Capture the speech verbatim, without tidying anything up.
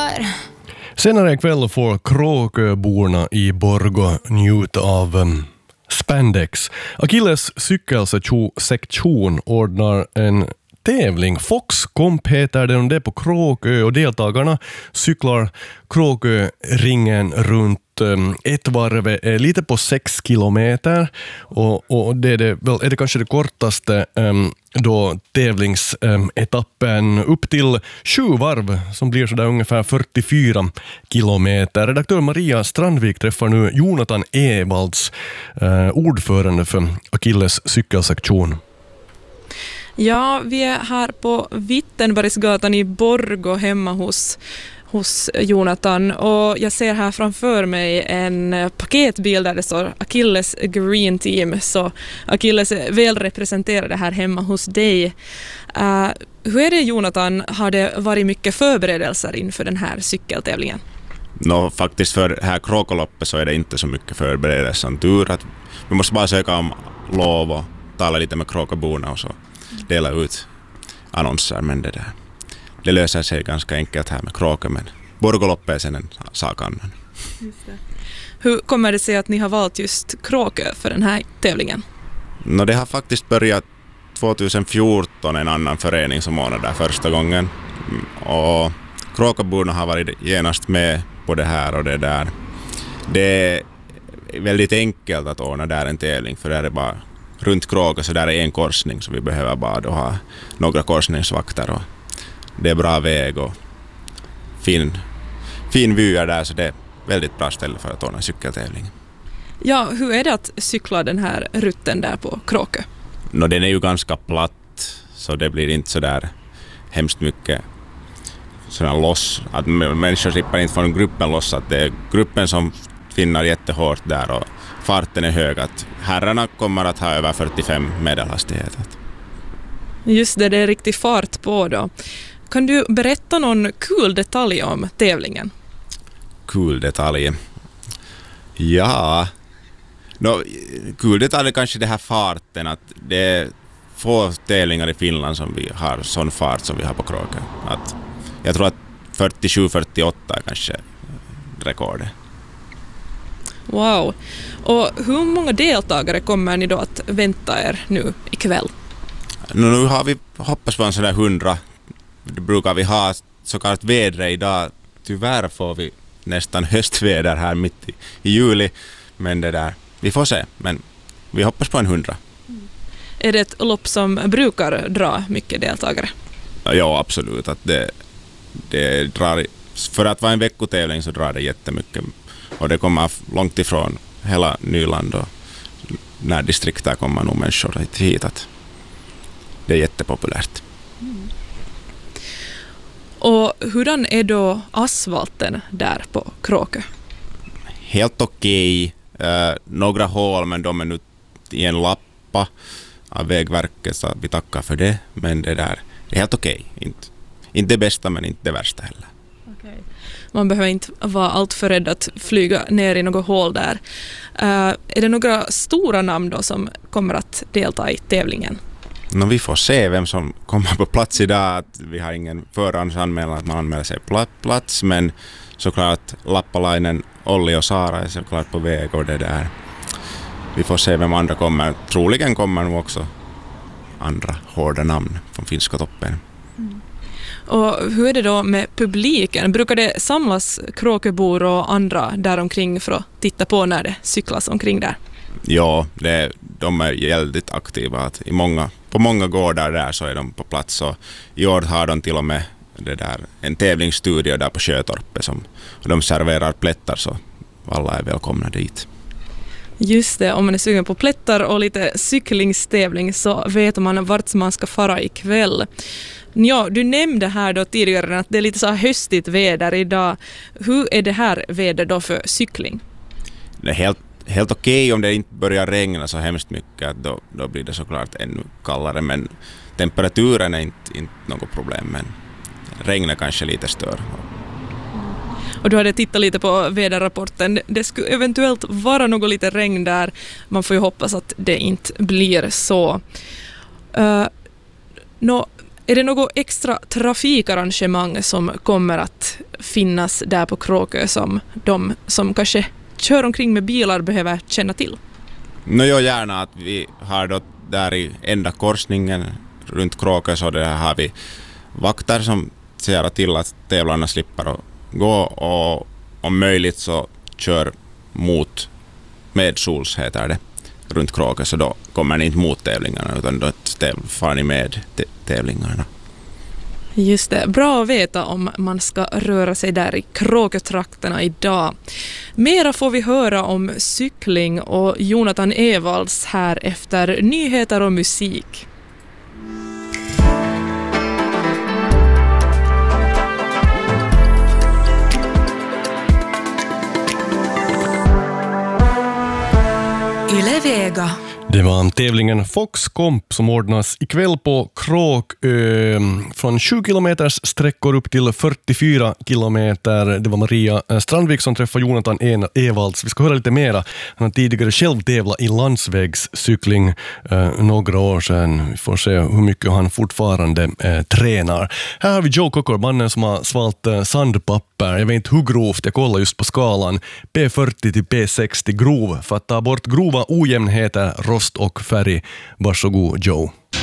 här. Senare ikväll får Kråköborna i Borgå njuta av um, spandex. Achilles cykelsektion ordnar en tävling. Fox Comp heter den, det på Kråkö, och deltagarna cyklar Kråköringen runt um, ett varv, är lite på sex kilometer, och, och det är, det, väl, är det kanske det kortaste um, då tävlingsetappen um, upp till sju varv som blir så där ungefär fyrtiofyra kilometer. Redaktör Maria Strandvik träffar nu Jonathan Evalds, uh, ordförande för Achilles cykelsektion. Ja, vi är här på Wittenbergsgatan i Borgå hemma hos, hos Jonathan, och jag ser här framför mig en paketbil där det står Achilles Green Team, så Achilles är väl representerade här hemma hos dig. Uh, hur är det, Jonathan? Har det varit mycket förberedelser inför den här cykeltävlingen? No, faktiskt för det här Kråkoloppet så är det inte så mycket förberedelser som tur, att vi måste bara söka om lov och tala lite med Kråköborna och så dela ut annonser, men det där, det löser sig ganska enkelt här med Kråkö, men Borgoloppet är sen en sak annan. Just det. Hur kommer det sig att ni har valt just Kråkö för den här tävlingen? No, det har faktiskt börjat tjugohundrafjorton, en annan förening som ordnade där första gången, och Kråköborna har varit genast med på det här och det där. Det är väldigt enkelt att ordna där en tävling, för det är bara runt Kråkö, så där är en korsning, så vi behöver bara då ha några korsningsvakter, och det är bra väg och fin, fin vyer där, så det är väldigt bra ställe för att ordna cykeltävling. Ja, hur är det att cykla den här rutten där på Kråkö? No, den är ju ganska platt, så det blir inte så där hemskt mycket sådana loss, att människor slipper inte från gruppen loss, att det är gruppen som finnar jättehårt där, och farten är hög, att herrarna kommer att ha över fyrtiofem medelhastighet. Just det, det är riktigt fart på då. Kan du berätta någon kul detalj om tävlingen? Kul detalj? Ja, no, kul detalj kanske det här farten, att det är få tävlingar i Finland som vi har sån fart som vi har på Kråkö. Att jag tror att fyrtiosju fyrtioåtta är kanske rekordet. Wow. Och hur många deltagare kommer ni då att vänta er nu ikväll? Nu, nu har vi hoppas på en sån där hundra. Det brukar vi ha så kallat väder idag. Tyvärr får vi nästan höstväder här mitt i, i juli. Men det där, vi får se. Men vi hoppas på en hundra. Mm. Är det ett lopp som brukar dra mycket deltagare? Ja, absolut. Att det, det drar, för att vara en veckotävling så drar det jättemycket. Och det kommer långt ifrån hela Nyland, och när distrikter kommer nog människor hit, att det är jättepopulärt. Mm. Och hurdan är då asfalten där på Kråkö? Helt okej. Uh, några hål, men de är nu i en lappa av Vägverket, så vi tackar för det. Men det där är helt okej. Inte, inte det bästa, men inte det värsta heller. Okay. Man behöver inte vara allt för rädd att flyga ner i något hål där. Uh, är det några stora namn då som kommer att delta i tävlingen? No, vi får se vem som kommer på plats idag. Att vi har ingen förhandsanmälan att man anmäler sig på plats, men såklart Lappalainen, Olli och Sara är såklart på väg, och det där. Vi får se vem andra kommer. Troligen kommer nog också andra hårda namn från finska toppen. Mm. Och hur är det då med publiken? Brukar det samlas Kråköbor och andra där omkring för att titta på när det cyklas omkring där? Ja, det, de är väldigt aktiva. Att i många, på många gårdar där så är de på plats. Och i år har de till och med det där, en tävlingsstudio där på Sjötorpet, som och de serverar plättar, så alla är välkomna dit. Just det, om man är sugen på plättar och lite cyklingstävling så vet man vart man ska fara ikväll. Ja, du nämnde här då tidigare att det är lite så här höstigt väder idag. Hur är det här väder då för cykling? Det är helt, helt okej om det inte börjar regna så hemskt mycket. Då, då blir det såklart ännu kallare, men temperaturen är inte, inte något problem, men regnet kanske lite stör. Och du hade tittat lite på väderrapporten. Det skulle eventuellt vara något lite regn där. Man får ju hoppas att det inte blir så. Uh, no, Är det något extra trafikarrangemang som kommer att finnas där på Kråkö som de som kanske kör omkring med bilar behöver känna till? Nu gör gärna att vi har då där i enda korsningen runt Kråkö, så där har vi vakter som ser till att tävlarna slipper att gå, och om möjligt så kör mot medsols heter det runt Kråkö, så då kommer ni inte mot tävlingarna utan då far ni med tävlingarna. Just det, bra att veta om man ska röra sig där i Kråkötrakterna idag. Mera får vi höra om cykling och Jonathan Evalds här efter nyheter och musik. Yle Vega. Det var tävlingen Fox Comp som ordnas ikväll på Kråkö från tjugo kilometers sträckor upp till fyrtiofyra kilometer. Det var Maria Strandvik som träffade Jonathan Evalds. Vi ska höra lite mera. Han har tidigare själv tävlat i landsvägscykling eh, några år sedan. Vi får se hur mycket han fortfarande eh, tränar. Här har vi Joe Cocker, mannen som har svalt eh, sandpapper. Jag vet inte hur grovt, jag kollar just på skalan. P fyrtio till P sextio grov för att ta bort grova ojämnheter, rost och färg. Varsågod Joe.